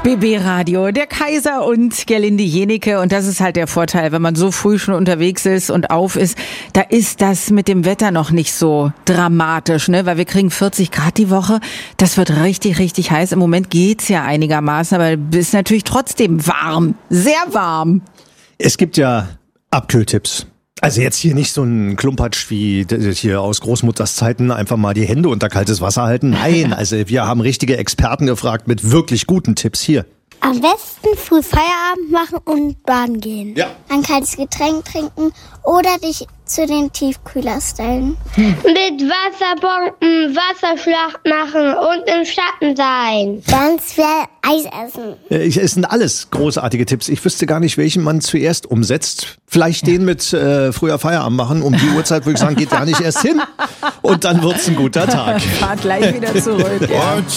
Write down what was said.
BB Radio, der Kaiser und Gerlinde Jenike. Und das ist halt der Vorteil, wenn man so früh schon unterwegs ist und auf ist, da ist das mit dem Wetter noch nicht so dramatisch, ne? Weil wir kriegen 40 Grad die Woche. Das wird richtig, richtig heiß. Im Moment geht's ja einigermaßen, aber es ist natürlich trotzdem warm. Sehr warm. Es gibt ja Abkühltipps. Also jetzt hier nicht so ein Klumpatsch wie hier aus Großmutters Zeiten, einfach mal die Hände unter kaltes Wasser halten. Nein, also wir haben richtige Experten gefragt mit wirklich guten Tipps hier. Am besten früh Feierabend machen und baden gehen. Ja. Ein kaltes Getränk trinken oder dich zu den Tiefkühler stellen. Mit Wasserbomben Wasserschlacht machen und im Schatten sein. Ganz viel Eis essen. Es sind alles großartige Tipps. Ich wüsste gar nicht, welchen man zuerst umsetzt. Vielleicht den mit früher Feierabend machen. Um die Uhrzeit würde ich sagen, geht gar nicht erst hin. Und dann wird's ein guter Tag. Fahrt gleich wieder zurück. Ja.